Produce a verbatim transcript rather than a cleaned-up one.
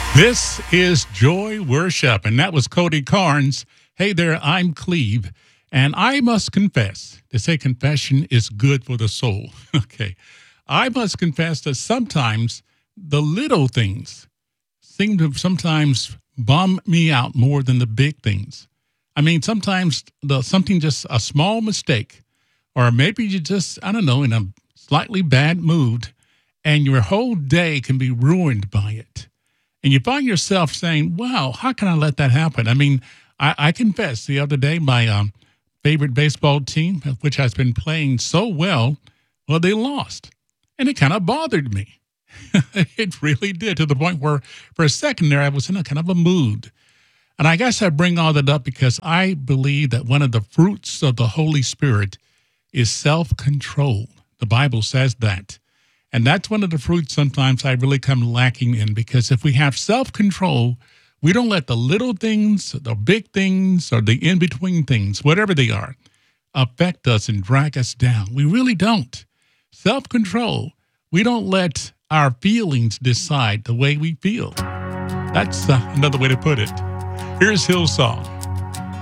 This is Joy Worship, and that was Cody Carnes. Hey there, I'm Cleve, and I must confess, they say confession is good for the soul. Okay. I must confess that sometimes the little things seem to sometimes bum me out more than the big things. I mean, sometimes the something just a small mistake, or maybe you just, I don't know, in a slightly bad mood, and your whole day can be ruined by it. And you find yourself saying, wow, how can I let that happen? I mean, I, I confess the other day, my um, favorite baseball team, which has been playing so well, well, they lost. And it kind of bothered me. It really did, to the point where for a second there, I was in a kind of a mood. And I guess I bring all that up because I believe that one of the fruits of the Holy Spirit is self-control. The Bible says that. And that's one of the fruits sometimes I really come lacking in, because if we have self-control, we don't let the little things, the big things, or the in-between things, whatever they are, affect us and drag us down. We really don't. Self-control, we don't let our feelings decide the way we feel. That's uh, another way to put it. Here's Hillsong.